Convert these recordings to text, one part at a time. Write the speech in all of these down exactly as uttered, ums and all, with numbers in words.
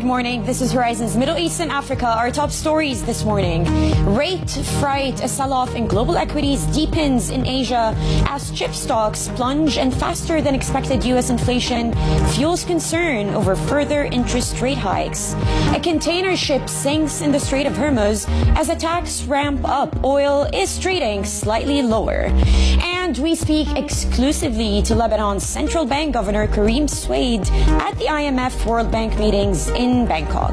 morning. This is Horizon's Middle East and Africa. Our top stories this morning. Rate fright, a sell-off in global equities deepens in Asia as chip stocks plunge, and faster than expected U S inflation fuels concern over further interest rate hikes. A container ship sinks in the Strait of Hormuz as attacks ramp up. Oil is trading slightly lower. And we speak exclusively to Lebanon's central bank governor Karim Swade at the I M F World Bank meetings in Bangkok.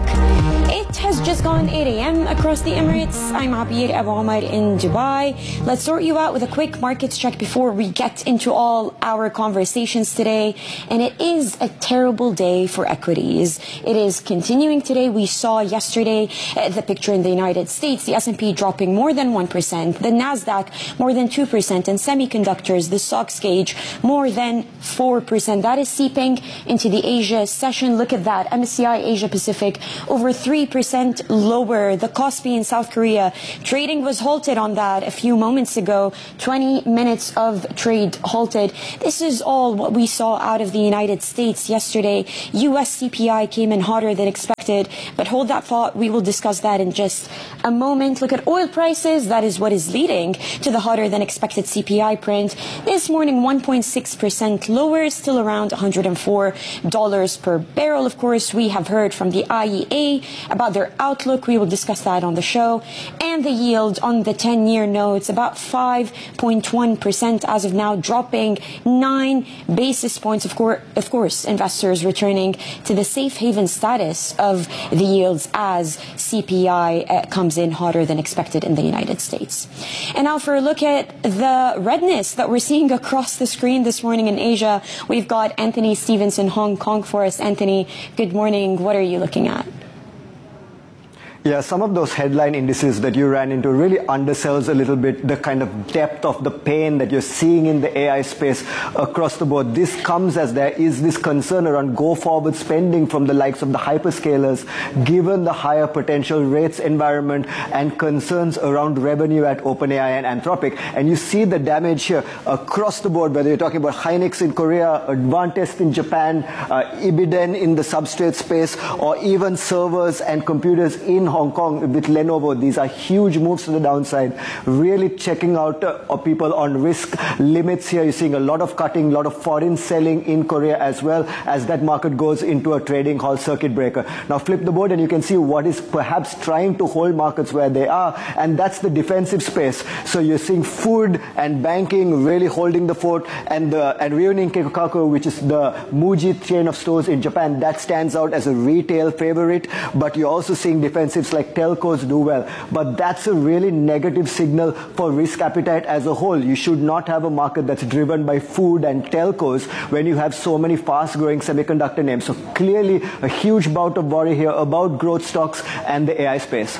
It has just gone eight a.m. across the Emirates. I'm Abir Abu Omar in Dubai. Let's sort you out with a quick markets check before we get into all our conversations today. And it is a terrible day for equities. It is continuing today. We saw yesterday uh, the picture in the United States, the S and P dropping more than one percent, the Nasdaq more than two percent, and semiconductors, the stocks gauge, more than four percent. That is seeping into the Asia session. Look at that. M S C I Asia Pacific over three percent lower. The Kospi in South Korea, trading was halted on that a few moments ago. twenty minutes of trade halted. This is all what we saw out of the United States yesterday. U S C P I came in hotter than expected, but hold that thought. We will discuss that in just a moment. Look at oil prices. That is what is leading to the hotter than expected C P I print. This morning, one point six percent lower, still around one hundred four dollars per barrel. Of course, we have heard from the I E A about their outlook. We will discuss that on the show. And the yield on the ten-year notes, about five point one percent as of now, dropping nine basis points. Of course, of course, investors returning to the safe haven status of the yields as C P I uh, comes in hotter than expected in the United States. And now for a look at the redness that we're seeing across the screen this morning in Asia, we've got Anthony Stevens in Hong Kong for us. Anthony, good morning. What are you looking at? Yeah, some of those headline indices that you ran into really undersells a little bit the kind of depth of the pain that you're seeing in the A I space across the board. This comes as there is this concern around go-forward spending from the likes of the hyperscalers, given the higher potential rates environment and concerns around revenue at OpenAI and Anthropic. And you see the damage here across the board, whether you're talking about Hynix in Korea, Advantest in Japan, uh, Ibiden in the substrate space, or even servers and computers in Hong Kong with Lenovo. These are huge moves to the downside. Really checking out uh, people on risk limits here. You're seeing a lot of cutting, a lot of foreign selling in Korea as well as that market goes into a trading halt circuit breaker. Now flip the board and you can see what is perhaps trying to hold markets where they are, and that's the defensive space. So you're seeing food and banking really holding the fort, and the and Ryunin Kikokaku, which is the Muji chain of stores in Japan, that stands out as a retail favorite. But you're also seeing defensive like telcos do well. But that's a really negative signal for risk appetite as a whole. You should not have a market that's driven by food and telcos when you have so many fast-growing semiconductor names. So clearly a huge bout of worry here about growth stocks and the A I space.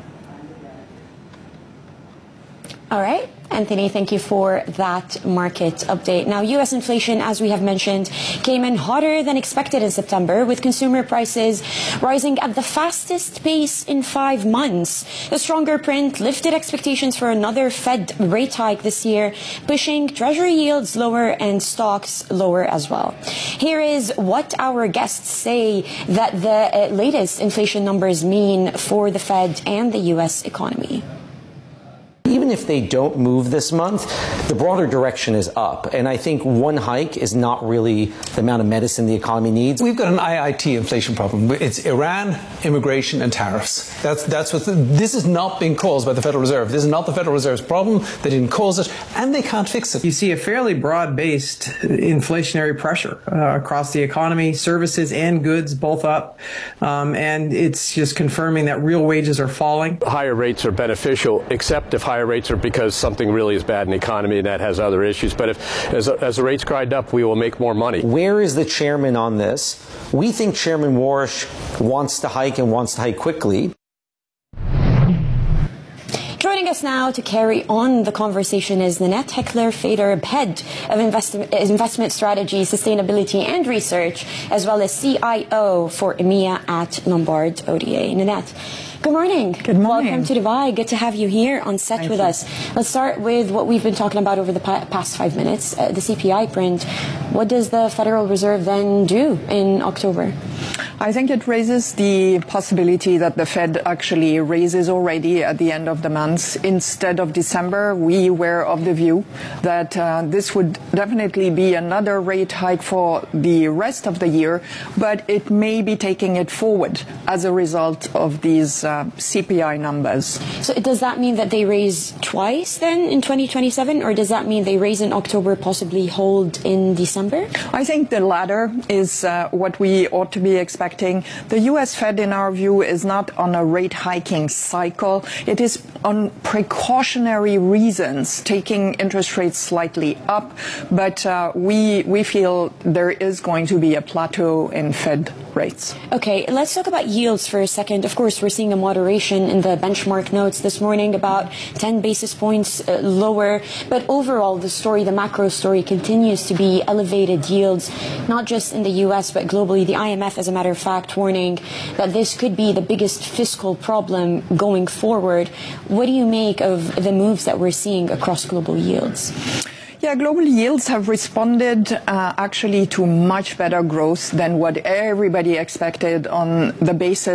All right. Anthony, thank you for that market update. Now, U S inflation, as we have mentioned, came in hotter than expected in September, with consumer prices rising at the fastest pace in five months. The stronger print lifted expectations for another Fed rate hike this year, pushing Treasury yields lower and stocks lower as well. Here is what our guests say that the uh, latest inflation numbers mean for the Fed and the U S economy. Even if they don't move this month, the broader direction is up. And I think one hike is not really the amount of medicine the economy needs. We've got an I I T inflation problem. It's Iran, immigration, and tariffs. That's, that's what the, this is not being caused by the Federal Reserve. This is not the Federal Reserve's problem. They didn't cause it, and they can't fix it. You see a fairly broad-based inflationary pressure uh, across the economy, services and goods both up. Um, and it's just confirming that real wages are falling. Higher rates are beneficial, except if higher rates are because something really is bad in the economy and that has other issues. But if, as, as the rates grind up, we will make more money. Where is the chairman on this? We think Chairman Warsh wants to hike and wants to hike quickly. Joining us now to carry on the conversation is Nanette Heckler-Fader, Head of Invest- Investment Strategy, Sustainability and Research, as well as C I O for EMEA at Lombard O D A. Nanette, good morning. Good morning. Welcome to Dubai. Good to have you here on set Thank with you. us. Let's start with what we've been talking about over the pa- past five minutes, uh, the C P I print. What does the Federal Reserve then do in October? I think it raises the possibility that the Fed actually raises already at the end of the month. Instead of December, we were of the view that uh, this would definitely be another rate hike for the rest of the year, but it may be taking it forward as a result of these uh, C P I numbers. So does that mean that they raise twice then in twenty twenty-seven, or does that mean they raise in October, possibly hold in December? I think the latter is uh, what we ought to be expecting. The U S Fed, in our view, is not on a rate hiking cycle. It is on precautionary reasons, taking interest rates slightly up. But uh, we we feel there is going to be a plateau in Fed rates. Okay, let's talk about yields for a second. Of course, we're seeing a moderation in the benchmark notes this morning, about ten basis points uh, lower. But overall, the story, the macro story, continues to be elevated yields, not just in the U S, but globally. The I M F, as a matter of fact, warning that this could be the biggest fiscal problem going forward. What do you make of the moves that we're seeing across global yields? Yeah, global yields have responded uh, actually to much better growth than what everybody expected on the basis